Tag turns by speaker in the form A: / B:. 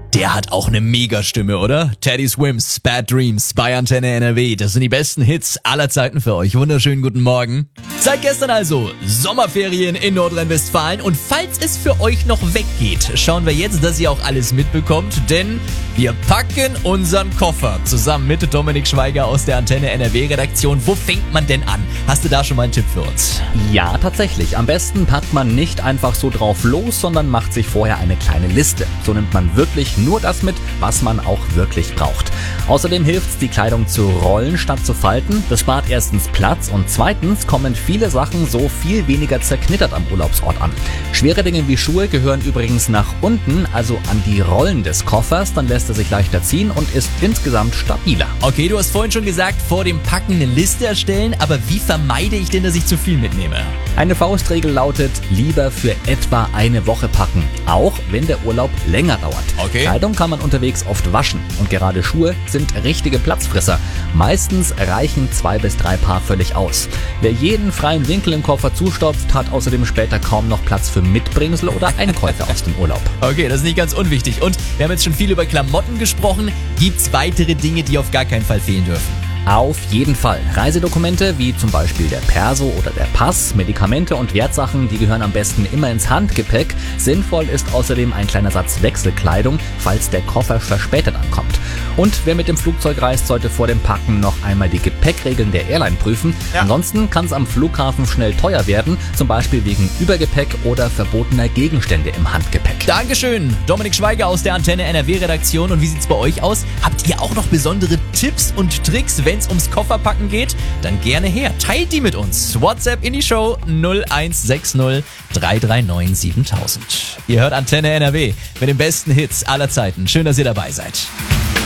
A: Der hat auch eine Mega-Stimme, oder? Teddy Swims, Bad Dreams bei Antenne NRW. Das sind die besten Hits aller Zeiten für euch. Wunderschönen guten Morgen. Seit gestern also Sommerferien in Nordrhein-Westfalen. Und falls es für euch noch weggeht, schauen wir jetzt, dass ihr auch alles mitbekommt. Denn wir packen unseren Koffer zusammen mit Dominik Schweiger aus der Antenne NRW-Redaktion. Wo fängt man denn an? Hast du da schon mal einen Tipp für uns?
B: Ja, tatsächlich. Am besten packt man nicht einfach so drauf los, sondern macht sich vorher eine kleine Liste. So nimmt man wirklich nur das mit, was man auch wirklich braucht. Außerdem hilft es, die Kleidung zu rollen statt zu falten. Das spart erstens Platz und zweitens kommen viele Sachen so viel weniger zerknittert am Urlaubsort an. Schwere Dinge wie Schuhe gehören übrigens nach unten, also an die Rollen des Koffers. Dann lässt er sich leichter ziehen und ist insgesamt stabiler.
A: Okay, du hast vorhin schon gesagt, vor dem Packen eine Liste erstellen. Aber wie vermeide ich denn, dass ich zu viel mitnehme?
B: Eine Faustregel lautet, lieber für etwa eine Woche packen, auch wenn der Urlaub länger dauert.
A: Okay.
B: Kleidung kann man unterwegs oft waschen und gerade Schuhe sind richtige Platzfresser. Meistens reichen 2 bis 3 Paar völlig aus. Wer jeden freien Winkel im Koffer zustopft, hat außerdem später kaum noch Platz für Mitbringsel oder Einkäufe aus dem Urlaub.
A: Okay, das ist nicht ganz unwichtig. Und wir haben jetzt schon viel über Klamotten gesprochen. Gibt's weitere Dinge, die auf gar keinen Fall fehlen dürfen?
B: Auf jeden Fall. Reisedokumente wie zum Beispiel der Perso oder der Pass, Medikamente und Wertsachen, die gehören am besten immer ins Handgepäck. Sinnvoll ist außerdem ein kleiner Satz Wechselkleidung, falls der Koffer verspätet ankommt. Und wer mit dem Flugzeug reist, sollte vor dem Packen noch einmal die Gepäckregeln der Airline prüfen. Ja. Ansonsten kann es am Flughafen schnell teuer werden, zum Beispiel wegen Übergepäck oder verbotener Gegenstände im Handgepäck.
A: Dankeschön, Dominik Schweiger aus der Antenne NRW-Redaktion. Und wie sieht's bei euch aus? Habt ihr auch noch besondere Tipps und Tricks, wenn es ums Kofferpacken geht? Dann gerne her, teilt die mit uns. WhatsApp in die Show 0160 339 7000. Ihr hört Antenne NRW mit den besten Hits aller Zeiten. Schön, dass ihr dabei seid.